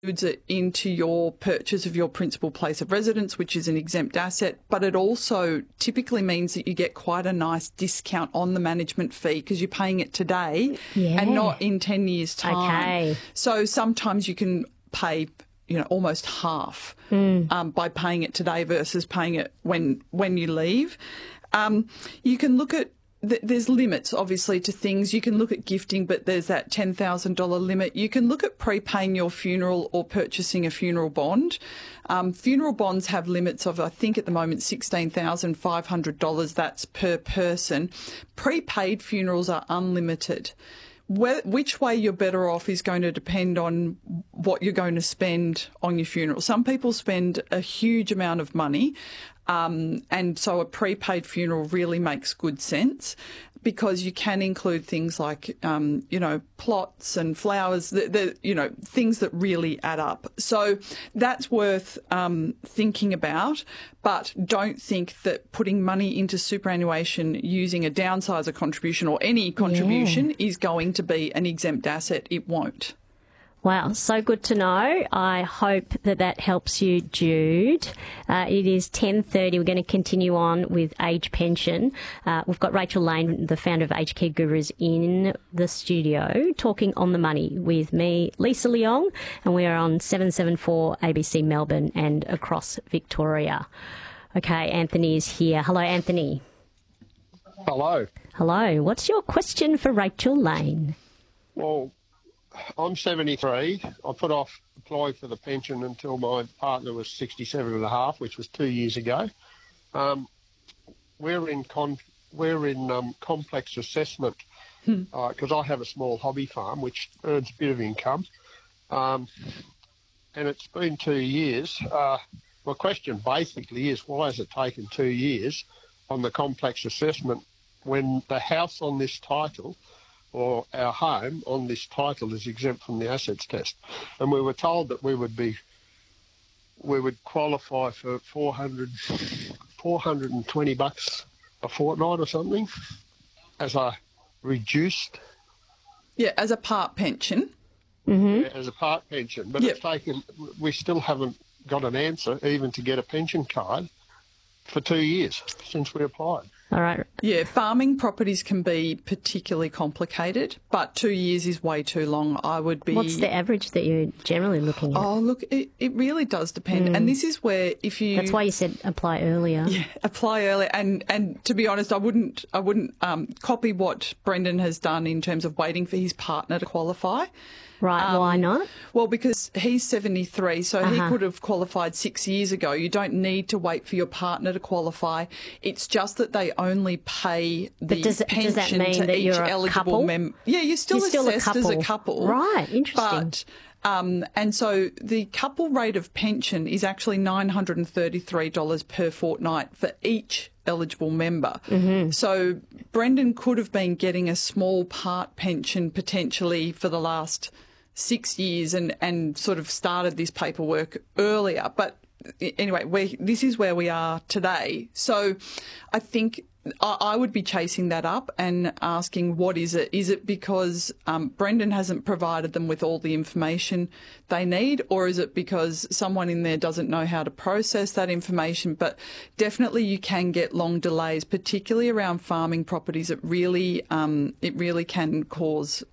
it into your purchase of your principal place of residence, which is an exempt asset, but it also typically means that you get quite a nice discount on the management fee because you're paying it today and not in 10 years' time. Okay. So sometimes you can pay almost half by paying it today versus paying it when you leave. You can look at there's limits, obviously, to things. You can look at gifting, but there's that $10,000 limit. You can look at prepaying your funeral or purchasing a funeral bond. Funeral bonds have limits of, I think at the moment, $16,500. That's per person. Prepaid funerals are unlimited. Which way you're better off is going to depend on what you're going to spend on your funeral. Some people spend a huge amount of money, and so a prepaid funeral really makes good sense because you can include things like, plots and flowers, things that really add up. So that's worth thinking about, but don't think that putting money into superannuation using a downsizer contribution or any contribution is going to be an exempt asset. It won't. Wow, so good to know. I hope that helps you, Jude. It is 10:30. We're going to continue on with age pension. We've got Rachel Lane, the founder of Aged Care Gurus, in the studio talking on the money with me, Lisa Leong, and we are on 774 ABC Melbourne and across Victoria. Okay, Anthony is here. Hello, Anthony. Hello. Hello. What's your question for Rachel Lane? Well, I'm 73. I put off applying for the pension until my partner was 67 and a half, which was 2 years ago. We're in complex assessment because I have a small hobby farm which earns a bit of income. And it's been 2 years. My question basically is, why has it taken 2 years on the complex assessment when the house on this title or our home on this title is exempt from the assets test? And we were told that we would qualify for $420 a fortnight or something as a reduced. Yeah, as a part pension. Mm-hmm. Yeah, as a part pension. But it's taken, we still haven't got an answer even to get a pension card for 2 years since we applied. All right. Yeah, farming properties can be particularly complicated, but 2 years is way too long. I would be... What's the average that you're generally looking at? Oh, look, it really does depend. And this is where if you... That's why you said apply earlier. Yeah, apply earlier. And to be honest, I wouldn't copy what Brendan has done in terms of waiting for his partner to qualify. Right, why not? Well, because he's 73, so he could have qualified 6 years ago. You don't need to wait for your partner to qualify. It's just that they only pay the pension does that mean to that each you're a eligible member. Yeah, you're still assessed as a couple. Right, interesting. But, and so the couple rate of pension is actually $933 per fortnight for each eligible member. Mm-hmm. So Brendan could have been getting a small part pension potentially for the last 6 years and sort of started this paperwork earlier. But anyway, this is where we are today. So I think I would be chasing that up and asking, what is it? Is it because Brendan hasn't provided them with all the information they need, or is it because someone in there doesn't know how to process that information? But definitely you can get long delays, particularly around farming properties. It really can cause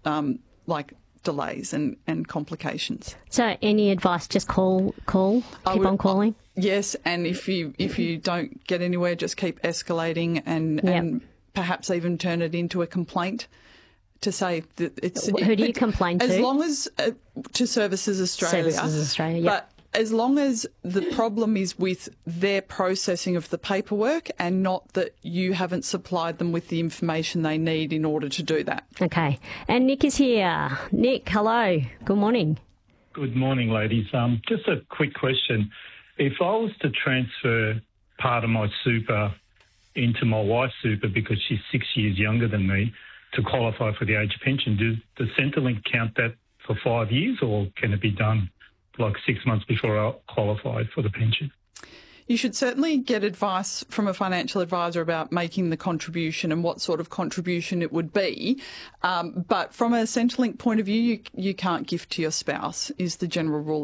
delays and complications. So any advice, just call, keep on calling? Yes, and if you don't get anywhere, just keep escalating and perhaps even turn it into a complaint to say that it's... Who do you complain to? As long as... to Services Australia. Services Australia, yeah. But as long as the problem is with their processing of the paperwork and not that you haven't supplied them with the information they need in order to do that. Okay. And Nick is here. Nick, hello. Good morning. Good morning, ladies. Just a quick question. If I was to transfer part of my super into my wife's super because she's 6 years younger than me to qualify for the age pension, does Centrelink count that for 5 years, or can it be done like 6 months before I qualify for the pension? You should certainly get advice from a financial advisor about making the contribution and what sort of contribution it would be. But from a Centrelink point of view, you can't gift to your spouse is the general rule